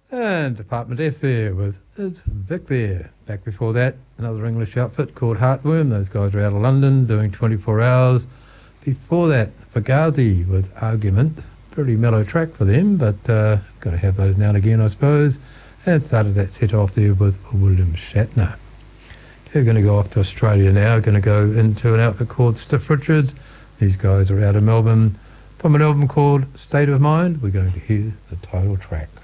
And Department S there with Is Vic There. Back before that, another English outfit called Heartworm. Those guys are out of London doing 24 hours. Before that, Fugazi with Argument. Pretty mellow track for them, but got to have those now and again, I suppose. And started that set off there with William Shatner. They're going to go off to Australia now. Going to go into an outfit called Stiff Richards. These guys are out of Melbourne. From an album called State of Mind, we're going to hear the title track.